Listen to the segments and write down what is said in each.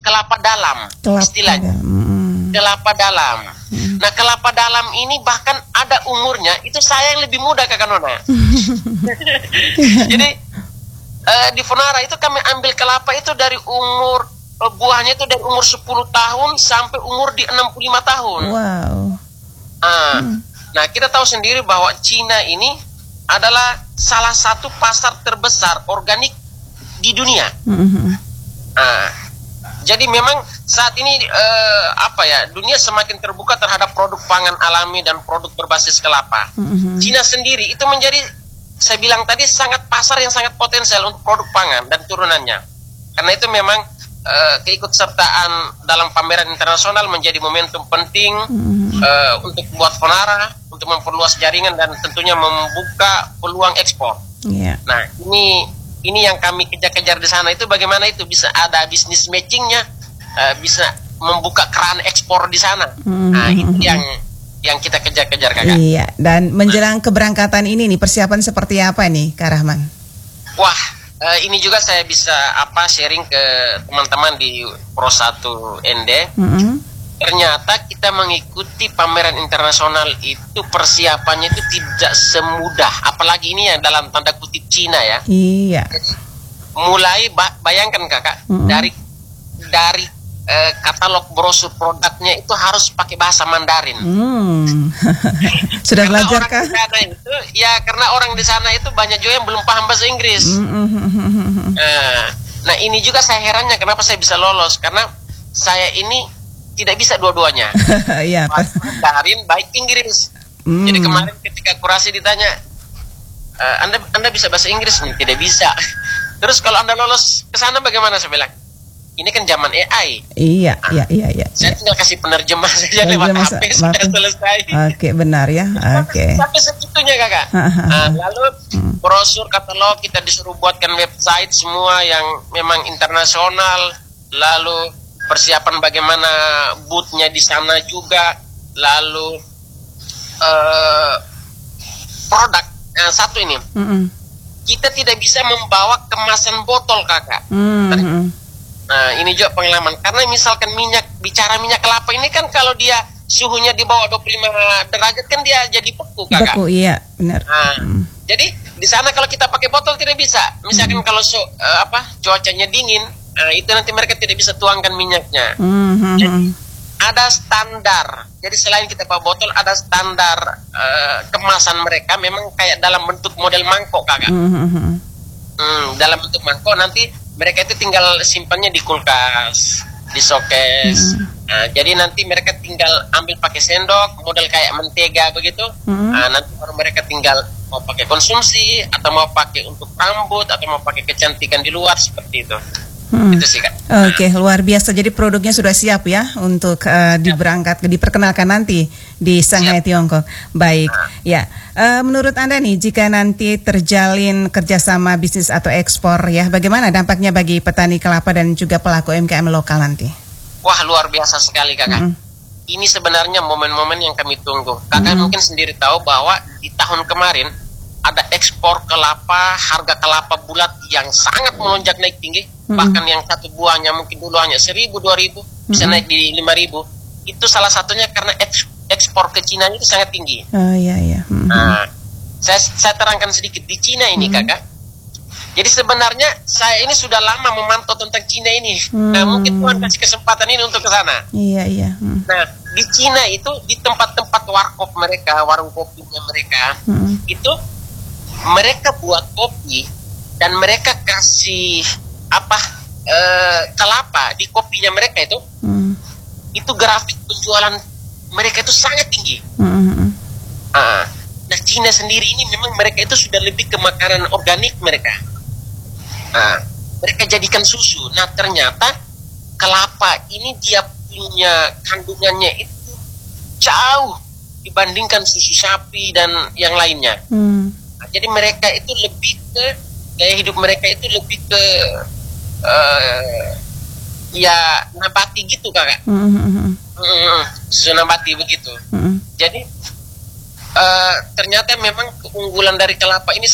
kelapa dalam, istilahnya. Kelapa dalam. Nah, kelapa dalam ini bahkan ada umurnya, itu saya yang lebih muda Kakak Nona. Jadi di Fonara itu kami ambil kelapa itu dari umur buahnya itu dari umur 10 tahun sampai umur di 65 tahun. Wow. Nah, kita tahu sendiri bahwa Cina ini adalah salah satu pasar terbesar organik di dunia. Jadi memang saat ini dunia semakin terbuka terhadap produk pangan alami dan produk berbasis kelapa. Cina sendiri itu menjadi, saya bilang tadi, sangat pasar yang sangat potensial untuk produk pangan dan turunannya. Karena itu memang keikutsertaan dalam pameran internasional menjadi momentum penting untuk buat Fonara, untuk memperluas jaringan dan tentunya membuka peluang ekspor. Nah, ini yang kami kejar-kejar di sana, itu bagaimana itu bisa ada bisnis matchingnya, bisa membuka keran ekspor di sana. Nah, itu yang kita kejar-kejar Kakak. Iya, dan menjelang keberangkatan ini nih, persiapan seperti apa nih Kak Rahman? Wah, ini juga saya bisa sharing ke teman-teman di Pro 1 ND. Ternyata kita mengikuti pameran internasional itu persiapannya itu tidak semudah, apalagi ini yang dalam tanda kutip Cina ya. Iya. Mulai bayangkan Kakak, dari katalog brosur produknya itu harus pakai bahasa Mandarin. Sudah belajar kah? Karena orang di sana itu banyak juga yang belum paham bahasa Inggris. Nah, ini juga saya herannya kenapa saya bisa lolos, karena saya ini tidak bisa dua-duanya. Iya. Mandarin baik Inggris. Jadi kemarin ketika kurasi ditanya, Anda bisa bahasa Inggris? Tidak bisa. Terus kalau Anda lolos ke sana bagaimana? Saya bilang, ini kan zaman AI. Iya. Saya tinggal kasih penerjemah saja lewat HP, sudah selesai. Oke, benar ya. Oke. Sampai segitunya Kakak. Lalu brosur katalog kita disuruh buatkan website semua yang memang internasional. Lalu persiapan bagaimana booth-nya di sana juga. Lalu produk satu ini. Kita tidak bisa membawa kemasan botol Kakak. Nah, ini juga pengalaman. Karena misalkan bicara minyak kelapa ini kan kalau dia suhunya di bawah 25 derajat kan dia jadi beku Kakak. Beku, iya, benar. Jadi di sana kalau kita pakai botol tidak bisa. Misalkan kalau cuacanya dingin, itu nanti mereka tidak bisa tuangkan minyaknya. Jadi, ada standar. Jadi selain kita bawa botol, ada standar kemasan mereka memang kayak dalam bentuk model mangkok Kakak. Dalam bentuk mangkok, nanti mereka itu tinggal simpannya di kulkas, di showcase. Jadi nanti mereka tinggal ambil pakai sendok, model kayak mentega begitu. Nanti baru mereka tinggal mau pakai konsumsi, atau mau pakai untuk rambut, atau mau pakai kecantikan di luar, seperti itu. Itu sih Kak. Oke, luar biasa. Jadi produknya sudah siap ya untuk diperkenalkan nanti di Shanghai, Tiongkok. Baik, ya. Menurut Anda nih, jika nanti terjalin kerjasama bisnis atau ekspor ya, bagaimana dampaknya bagi petani kelapa dan juga pelaku UMKM lokal nanti? Wah, luar biasa sekali Kakak. Ini sebenarnya momen-momen yang kami tunggu. Kakak mungkin sendiri tahu bahwa di tahun kemarin ada ekspor kelapa, harga kelapa bulat yang sangat melonjak naik tinggi. Bahkan yang satu buahnya mungkin dulu hanya 1.000, 2.000, bisa naik di 5.000. Itu salah satunya karena ekspor ke Cina itu sangat tinggi. Nah, saya terangkan sedikit di Cina ini Kakak. Jadi sebenarnya saya ini sudah lama memantau tentang Cina ini. Nah, mungkin Tuhan kasih kesempatan ini untuk ke sana. Nah, di Cina itu di tempat-tempat warkop mereka, warung kopinya mereka, itu mereka buat kopi dan mereka kasih kelapa di kopinya mereka itu grafik penjualan mereka itu sangat tinggi. Nah, Cina sendiri ini memang mereka itu sudah lebih ke makanan organik mereka. Mereka jadikan susu. Nah, ternyata kelapa ini dia punya kandungannya itu jauh dibandingkan susu sapi dan yang lainnya. Nah, jadi mereka itu lebih ke gaya hidup mereka itu lebih ke nabati gitu Kakak. Susu nabati begitu. Jadi ternyata memang keunggulan dari kelapa ini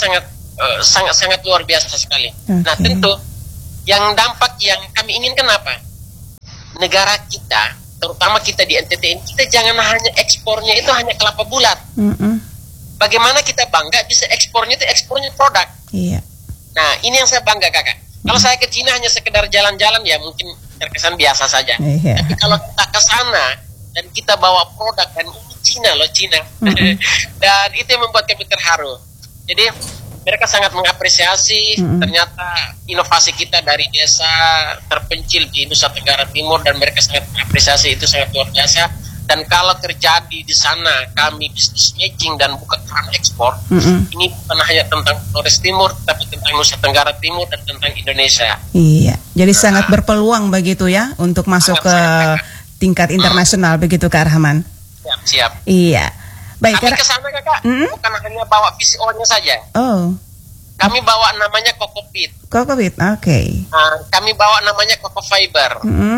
sangat luar biasa sekali. Nah, tentu yang dampak yang kami inginkan apa? negara kita, terutama kita di NTT ini, kita jangan hanya ekspornya itu hanya kelapa bulat. Bagaimana kita bangga bisa ekspornya itu ekspornya produk. Iya. Nah, ini yang saya bangga, Kakak. Kalau saya ke Cina hanya sekedar jalan-jalan ya mungkin terkesan biasa saja. Iya. Tapi kalau kita ke sana dan kita bawa produk, dan ini Cina loh, Cina. Dan itu yang membuat kami terharu. Jadi mereka sangat mengapresiasi ternyata inovasi kita dari desa terpencil di Nusa Tenggara Timur, dan mereka sangat mengapresiasi, itu sangat luar biasa. Dan kalau terjadi di sana kami bisnis matching dan buka keran ekspor, ini bukan hanya tentang Flores Timur, tapi tentang Nusa Tenggara Timur dan tentang Indonesia. Iya, jadi sangat berpeluang begitu ya untuk masuk ke tingkat internasional begitu, Kak Rahman. Siap. Iya. Baik, kami ke sana, Kakak, bukan hanya bawa VCO-nya saja. Oh. Kami bawa namanya Kokopit. Kokopit, oke. Kami bawa namanya Koko Fiber.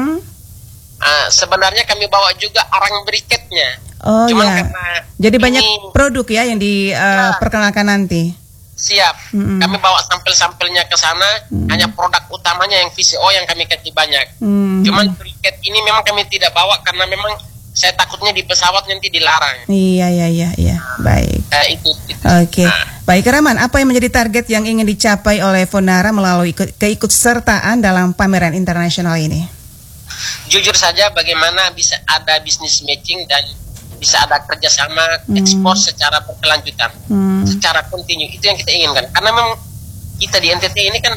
Sebenarnya kami bawa juga arang briketnya. Oh ya. Jadi banyak ini, produk ya yang diperkenalkan nanti. Siap. Kami bawa sampel-sampelnya ke sana. Hanya produk utamanya yang VCO yang kami kasih banyak. Cuman briket ini memang kami tidak bawa karena memang saya takutnya di pesawat nanti dilarang. Iya. Baik. Itu. Oke. Baik, Rahman, apa yang menjadi target yang ingin dicapai oleh Fonara melalui keikutsertaan dalam pameran internasional ini? Jujur saja, bagaimana bisa ada bisnis matching dan bisa ada kerjasama ekspor secara berkelanjutan, secara kontinu. Itu yang kita inginkan. Karena memang kita di NTT ini kan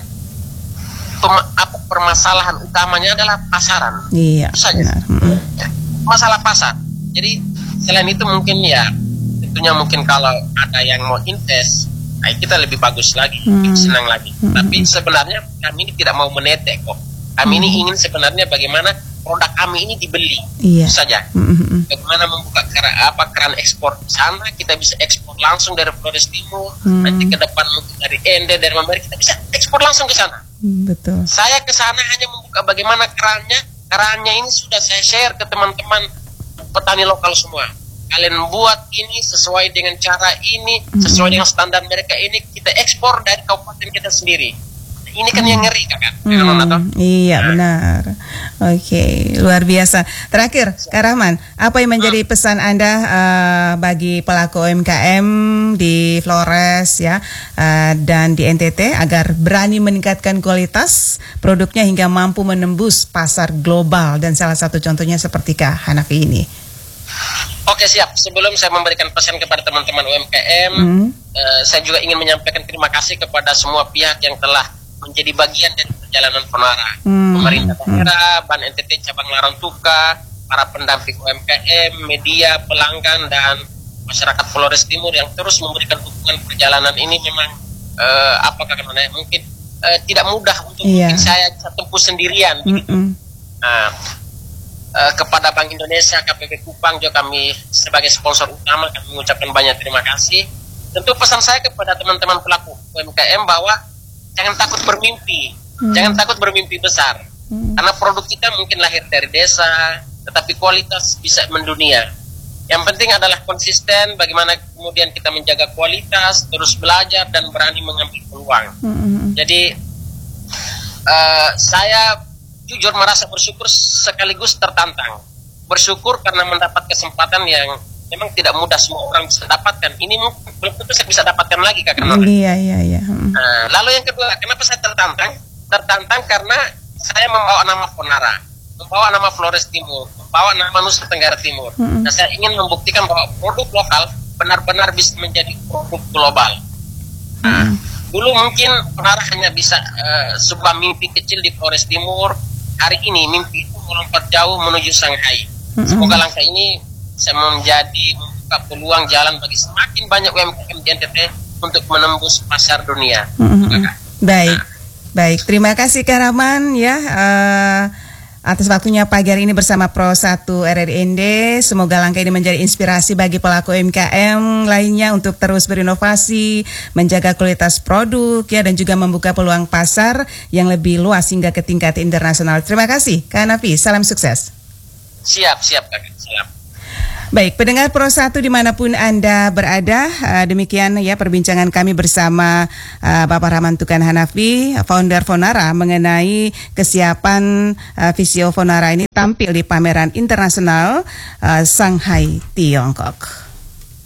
permasalahan utamanya adalah pasaran. Iya. Itu saja. Masalah pasar. Jadi selain itu mungkin ya tentunya mungkin kalau ada yang mau invest, kita lebih bagus lagi, lebih senang lagi. Tapi sebenarnya kami ini tidak mau menetek kok. Kami ini ingin sebenarnya bagaimana produk kami ini dibeli. Itu saja. Bagaimana membuka keran ekspor di sana, kita bisa ekspor langsung dari Flores Timur, nanti ke depan mungkin dari Ende, dari Mameri, kita bisa ekspor langsung ke sana. Betul. Saya ke sana hanya membuka bagaimana kerannya ini sudah saya share ke teman-teman petani lokal semua. Kalian buat ini sesuai dengan cara ini, sesuai dengan standar mereka ini, kita ekspor dari kabupaten kita sendiri. Ini kan yang ngeri, Kakak. Iya, benar. Oke, luar biasa. Terakhir, Kak Rahman, apa yang menjadi pesan Anda bagi pelaku UMKM di Flores ya dan di NTT agar berani meningkatkan kualitas produknya hingga mampu menembus pasar global, dan salah satu contohnya seperti Kak Hanafi ini? Oke, siap. Sebelum saya memberikan pesan kepada teman-teman UMKM, saya juga ingin menyampaikan terima kasih kepada semua pihak yang telah menjadi bagian dari perjalanan Fonara, pemerintah daerah, Ban NTT cabang Larantuka, para pendamping UMKM, media, pelanggan, dan masyarakat Flores Timur yang terus memberikan dukungan perjalanan ini. Memang mungkin tidak mudah untuk mungkin saya bisa tempuh sendirian. Kepada Bank Indonesia, KPP Kupang juga kami sebagai sponsor utama, kami mengucapkan banyak terima kasih. Tentu pesan saya kepada teman-teman pelaku UMKM bahwa jangan takut bermimpi, jangan takut bermimpi besar. Karena produk kita mungkin lahir dari desa, tetapi kualitas bisa mendunia. Yang penting adalah konsisten, bagaimana kemudian kita menjaga kualitas, terus belajar dan berani mengambil peluang. Jadi saya jujur merasa bersyukur sekaligus tertantang. Bersyukur karena mendapat kesempatan yang memang tidak mudah semua orang bisa dapatkan. Ini mungkin belum tentu saya bisa dapatkan lagi, Kak. Iya. Lalu yang kedua, kenapa saya tertantang? Tertantang karena saya membawa nama Fonara, membawa nama Flores Timur, membawa nama Nusa Tenggara Timur. Nah, saya ingin membuktikan bahwa produk lokal benar-benar bisa menjadi produk global. Dulu mungkin Fonara hanya bisa sebuah mimpi kecil di Flores Timur. Hari ini mimpi itu melompat jauh menuju Shanghai. Semoga langkah ini bisa membuka peluang jalan bagi semakin banyak UMKM di NTT untuk menembus pasar dunia. Baik. Terima kasih Kak Rahman ya atas waktunya pagi hari ini bersama Pro 1 RRI ND. Semoga langkah ini menjadi inspirasi bagi pelaku UMKM lainnya untuk terus berinovasi, menjaga kualitas produk ya, dan juga membuka peluang pasar yang lebih luas hingga ke tingkat internasional. Terima kasih Kak Hanafi, salam sukses. Siap Kakak, salam. Baik, pendengar Pro 1 dimanapun Anda berada, demikian ya perbincangan kami bersama Bapak Rahman Tukan Hanafi, founder Fonara, mengenai kesiapan Visio Fonara ini tampil di pameran internasional Shanghai, Tiongkok.